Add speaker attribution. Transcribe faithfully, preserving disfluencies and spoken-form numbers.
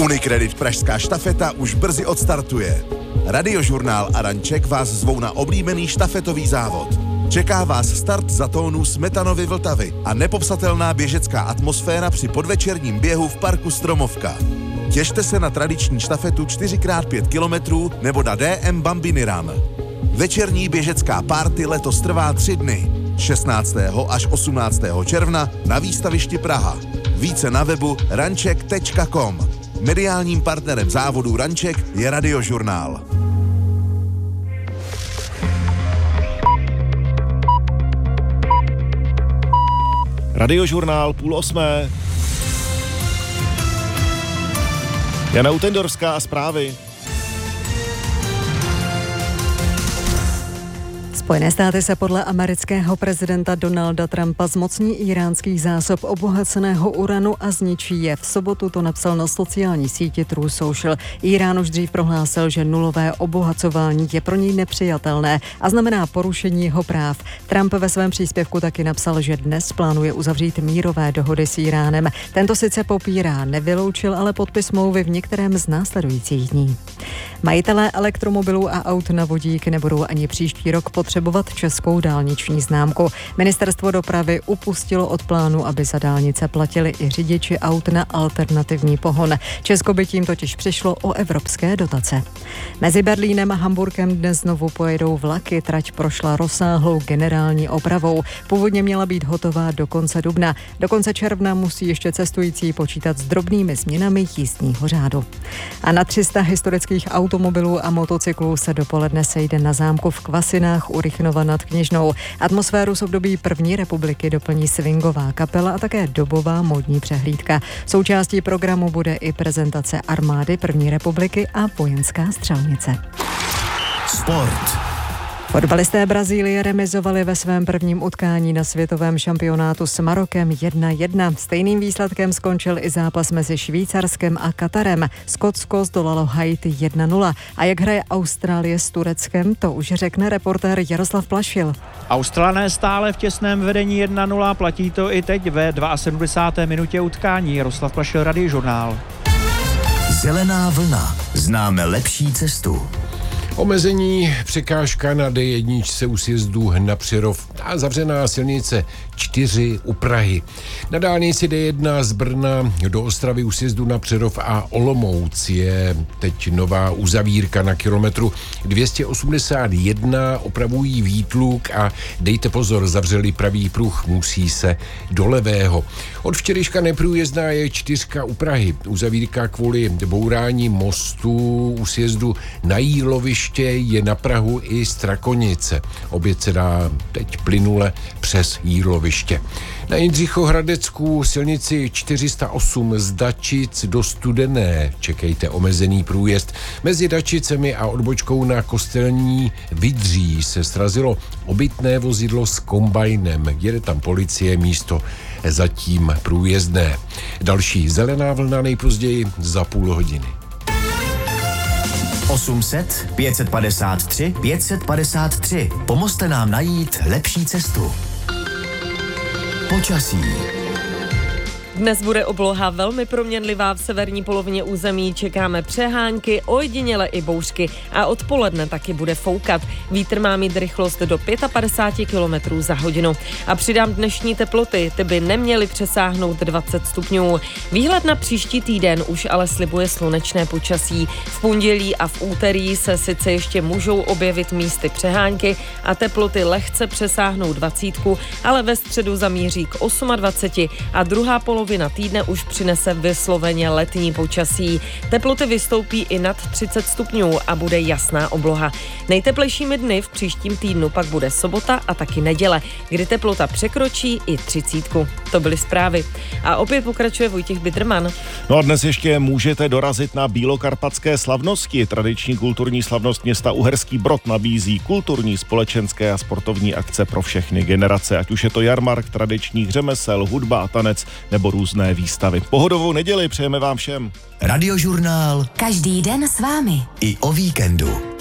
Speaker 1: Unicredit Pražská štafeta už brzy odstartuje. Radiožurnál a Ranček vás zvou na oblíbený štafetový závod. Čeká vás start za tónu Smetanovy Vltavy a nepopsatelná běžecká atmosféra při podvečerním běhu v parku Stromovka. Těšte se na tradiční štafetu čtyři krát pět kilometrů nebo na D M Bambini Run. Večerní běžecká party letos trvá tři dny. šestnáctého až osmnáctého června na výstavišti Praha. Více na webu ranček tečka com. Mediálním partnerem závodu Ranček je Radiožurnál.
Speaker 2: Radiožurnál půl osmé. Jana Utendorská a zprávy.
Speaker 3: Spojené státy se podle amerického prezidenta Donalda Trumpa zmocní íránských zásob obohaceného uranu a zničí je. V sobotu to napsal na sociální síti True Social. Irán už dřív prohlásil, že nulové obohacování je pro něj nepřijatelné a znamená porušení jeho práv. Trump ve svém příspěvku taky napsal, že dnes plánuje uzavřít mírové dohody s Iránem. Tento sice popírá, nevyloučil ale podpis smlouvy v některém z následujících dní. Majitelé elektromobilů a aut na vodík nebudou ani příští rok potřebovat českou dálniční známku. Ministerstvo dopravy upustilo od plánu, aby za dálnice platili i řidiči aut na alternativní pohon. Česko by tím totiž přišlo o evropské dotace. Mezi Berlínem a Hamburkem dnes znovu pojedou vlaky. Trať prošla rozsáhlou generální opravou. Původně měla být hotová do konce dubna. Do konce června musí ještě cestující počítat s drobnými změnami jízdního řádu. A na tři sta historických automobilů a motocyklů se dopoledne sejde na zámku v Kvasinách u Rychnova nad Kněžnou. Atmosféru z období první republiky doplní swingová kapela a také dobová módní přehlídka. Součástí programu bude i prezentace armády první republiky a vojenská střelnice.
Speaker 4: Sport.
Speaker 3: Fotbalisté Brazílie remizovali ve svém prvním utkání na světovém šampionátu s Marokem jedna jedna. Stejným výsledkem skončil i zápas mezi Švýcarskem a Katarem. Skotsko zdolalo Haiti jedna nula. A jak hraje Austrálie s Tureckem, to už řekne reportér Jaroslav Plašil.
Speaker 5: Australané stále v těsném vedení jedna nula, platí to i teď ve sedmdesáté druhé minutě utkání. Jaroslav Plašil, Radiožurnál.
Speaker 4: Zelená vlna. Známe lepší cestu.
Speaker 6: Omezení, překážka na D jedna u sjezdu na Přerov a zavřená silnice čtyři u Prahy. Na dálnici D jedna z Brna do Ostravy u sjezdu na Přerov a Olomouc je teď nová uzavírka na kilometru dvě stě osmdesát jedna, opravují výtluk a dejte pozor, zavřeli pravý pruh, musí se do levého. Od včerejška neprůjezdná je čtyřka u Prahy. Uzavírka kvůli bourání mostu u sjezdu na Jíloviště je na Prahu i Strakonice. Oběd se dá teď plynule přes Jíloviště. Na Jindřichohradecku silnici čtyři sta osm z Dačic do Studené čekejte omezený průjezd. Mezi Dačicemi a odbočkou na Kostelní Vydří se srazilo obytné vozidlo s kombajnem. Jede tam policie, místo zatím průjezdné. Další zelená vlna nejpozději za půl hodiny.
Speaker 4: osm set pět set padesát tři pět set padesát tři. Pomozte nám najít lepší cestu. Počasí.
Speaker 7: Dnes bude obloha velmi proměnlivá v severní polovině území. Čekáme přehánky, ojediněle i bouřky a odpoledne taky bude foukat. Vítr má mít rychlost do padesát pět kilometrů za hodinu. A přidám dnešní teploty, ty by neměly přesáhnout dvacet stupňů. Výhled na příští týden už ale slibuje slunečné počasí. V pondělí a v úterý se sice ještě můžou objevit místy přehánky a teploty lehce přesáhnou dvacítku, ale ve středu zamíří k dvaceti osmi a druhá polovina Polovina týdne už přinese vysloveně letní počasí. Teploty vystoupí i nad třicet stupňů a bude jasná obloha. Nejteplejšími dny v příštím týdnu pak bude sobota a taky neděle, kdy teplota překročí i třicítku. To byly zprávy. A opět pokračuje Vojtěch Bidrman.
Speaker 2: No a dnes ještě můžete dorazit na bílokarpatské slavnosti. Tradiční kulturní slavnost města Uherský Brod nabízí kulturní, společenské a sportovní akce pro všechny generace. Ať už je to jarmark tradičních řemesel, hudba a tanec nebo různé výstavy. Pohodovou neděli přejeme vám všem.
Speaker 4: Radiožurnál.
Speaker 8: Každý den s vámi.
Speaker 4: I o víkendu.